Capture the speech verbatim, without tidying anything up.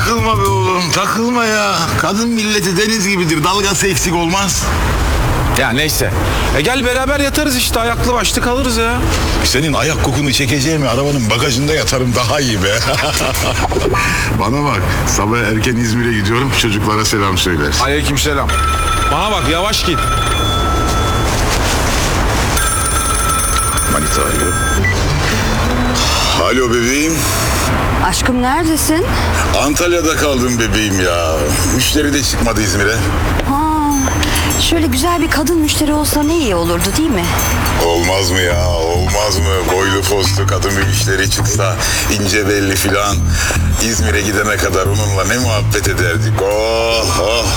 Takılma be oğlum, takılma ya. Kadın milleti deniz gibidir, dalgası eksik olmaz. Ya neyse. E gel beraber yatarız işte, ayaklı başlı kalırız ya. Senin ayak kokunu çekeceğimi arabanın bagajında yatarım daha iyi be. Bana bak, sabah erken İzmir'e gidiyorum, çocuklara selam söyler. Aleykümselam. Bana bak, yavaş git. Manita arıyor. Alo bebeğim. Aşkım neredesin? Antalya'da kaldım bebeğim ya. Müşteri de çıkmadı İzmir'e. Ha, şöyle güzel bir kadın müşteri olsa ne iyi olurdu değil mi? Olmaz mı ya? Olmaz mı? Boylu postlu kadın bir müşteri çıksa, ince belli filan. İzmir'e gidene kadar onunla ne muhabbet ederdik. Oh oh.